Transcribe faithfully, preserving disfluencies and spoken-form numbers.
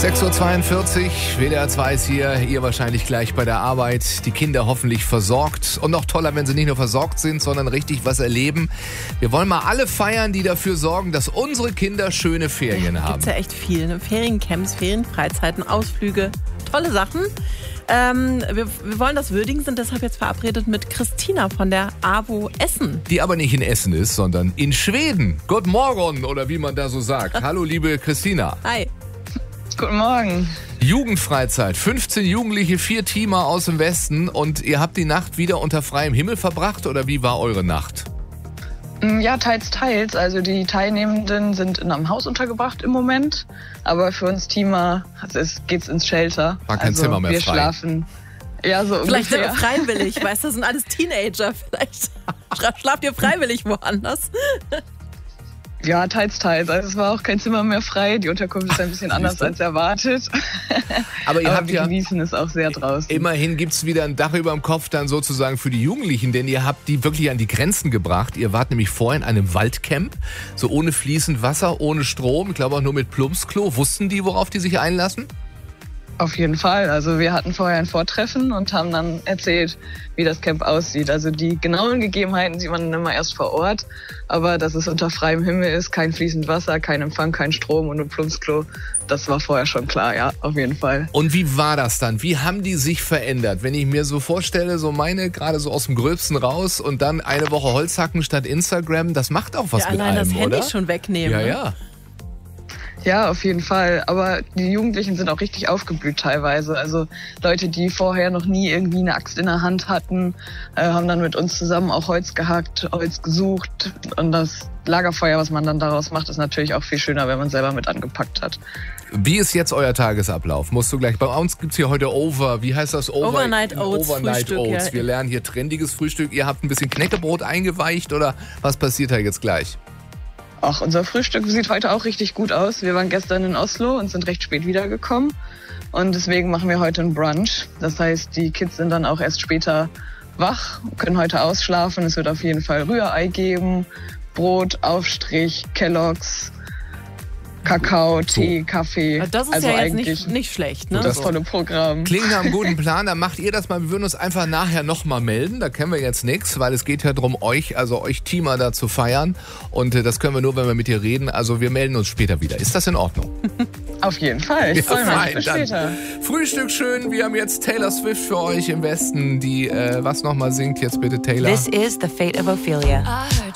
sechs Uhr zweiundvierzig, W D R zwei ist hier, ihr wahrscheinlich gleich bei der Arbeit, die Kinder hoffentlich versorgt und noch toller, wenn sie nicht nur versorgt sind, sondern richtig was erleben. Wir wollen mal alle feiern, die dafür sorgen, dass unsere Kinder schöne Ferien ja, haben. Gibt's ja echt viel, ne? Feriencamps, Ferienfreizeiten, Ausflüge, tolle Sachen. Ähm, wir, wir wollen das würdigen, sind deshalb jetzt verabredet mit Christina von der AWO Essen. Die aber nicht in Essen ist, sondern in Schweden. Guten Morgen, oder wie man da so sagt. Hallo, liebe Christina. Hi. Guten Morgen. Jugendfreizeit, fünfzehn Jugendliche, vier Teamer aus dem Westen und ihr habt die Nacht wieder unter freiem Himmel verbracht oder wie war eure Nacht? Ja, teils, teils. Also die Teilnehmenden sind in einem Haus untergebracht im Moment, aber für uns Teamer geht es ins Shelter. War kein also Zimmer mehr wir frei. schlafen. Ja, so Vielleicht ungefähr. freiwillig, weißt du, das sind alles Teenager. Vielleicht schlaft ihr freiwillig woanders. Ja, teils, teils. Also es war auch kein Zimmer mehr frei. Die Unterkunft ist ein bisschen anders als erwartet. Aber ihr Aber habt wir ja genießen es auch sehr draußen. immerhin gibt's wieder ein Dach über dem Kopf dann sozusagen für die Jugendlichen, denn ihr habt die wirklich an die Grenzen gebracht. Ihr wart nämlich vorher in einem Waldcamp, so ohne fließend Wasser, ohne Strom, ich glaube auch nur mit Plumpsklo. Wussten die, worauf die sich einlassen? Auf jeden Fall. Also wir hatten vorher ein Vortreffen und haben dann erzählt, wie das Camp aussieht. Also die genauen Gegebenheiten sieht man immer erst vor Ort. Aber dass es unter freiem Himmel ist, kein fließend Wasser, kein Empfang, kein Strom und ein Plumpsklo, das war vorher schon klar, ja, auf jeden Fall. Und wie war das dann? Wie haben die sich verändert? Wenn ich mir so vorstelle, so meine gerade so aus dem Gröbsten raus und dann eine Woche Holzhacken statt Instagram, das macht auch was Ja, mit allein einem, das Handy oder? schon wegnehmen. Ja, ne? ja. Ja, auf jeden Fall. Aber die Jugendlichen sind auch richtig aufgeblüht teilweise. Also Leute, die vorher noch nie irgendwie eine Axt in der Hand hatten, äh, haben dann mit uns zusammen auch Holz gehackt, Holz gesucht. Und das Lagerfeuer, was man dann daraus macht, ist natürlich auch viel schöner, wenn man selber mit angepackt hat. Wie ist jetzt euer Tagesablauf? Musst du gleich, bei uns gibt's hier heute Over, wie heißt das? Over? Overnight Oats Overnight Frühstück, Oats. ja. Wir lernen hier trendiges Frühstück. Ihr habt ein bisschen Knäckebrot eingeweicht oder was passiert da jetzt gleich? Ach, unser Frühstück sieht heute auch richtig gut aus. Wir waren gestern in Oslo und sind recht spät wiedergekommen. Und deswegen machen wir heute einen Brunch. Das heißt, die Kids sind dann auch erst später wach, können heute ausschlafen. Es wird auf jeden Fall Rührei geben, Brot, Aufstrich, Kelloggs, Kakao, Tee, Kaffee. Das ist also ja jetzt eigentlich nicht, nicht schlecht, ne? das volle Programm. Klingt nach einem guten Plan, dann macht ihr das mal. Wir würden uns einfach nachher nochmal melden. Da kennen wir jetzt nichts, weil es geht ja darum, euch, also euch Teamer da zu feiern. Und äh, das können wir nur, wenn wir mit dir reden. Also wir melden uns später wieder. Ist das in Ordnung? Auf jeden Fall. Ich Ja, freue mich. fein, Bis dann. später. Frühstück schön. Wir haben jetzt Taylor Swift für euch im Westen, die äh, was nochmal singt. Jetzt bitte Taylor. This is the fate of Ophelia.